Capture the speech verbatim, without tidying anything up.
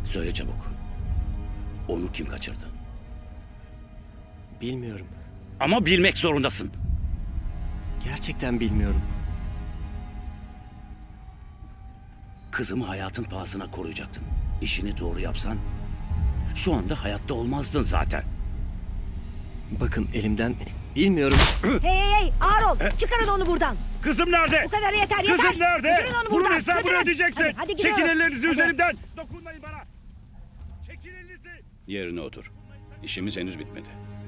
Söyle çabuk. Onu kim kaçırdı? Bilmiyorum. Ama bilmek zorundasın. Gerçekten bilmiyorum. Kızımı hayatın pahasına koruyacaktın. İşini doğru yapsan şu anda hayatta olmazdın zaten. Bakın elimden... Bilmiyorum. Hey hey hey ağır ol. Çıkarın onu buradan. Kızım nerede? Bu kadar yeter yeter. Kızım nerede? Götürün onu Bunun buradan. hesabını Götürün. ödeyeceksin. Hadi, hadi Çekin gidiyoruz. ellerinizi Hadi. üzerimden. Dokunmayın bana. Çekin elinizi. Yerine otur. İşimiz henüz bitmedi.